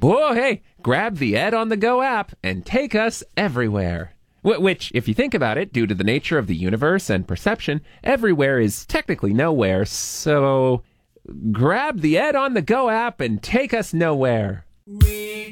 Whoa, hey, grab the Ed on the Go app and take us everywhere. Which, if you think about it, due to the nature of the universe and perception, everywhere is technically nowhere, so grab the Ed on the Go app and take us nowhere.